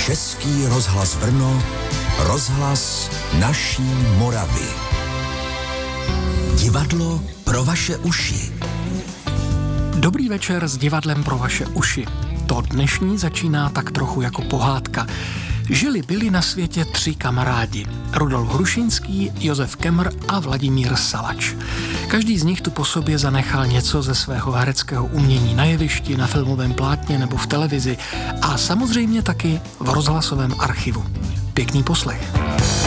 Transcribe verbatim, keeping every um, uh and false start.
Český rozhlas Brno, rozhlas naší Moravy. Divadlo pro vaše uši. Dobrý večer s divadlem pro vaše uši. To dnešní začíná tak trochu jako pohádka. Žili byli na světě tři kamarádi. Rudolf Hrušínský, Josef Kemr a Vladimír Salač. Každý z nich tu po sobě zanechal něco ze svého hereckého umění na jevišti, na filmovém plátně nebo v televizi a samozřejmě taky v rozhlasovém archivu. Pěkný poslech.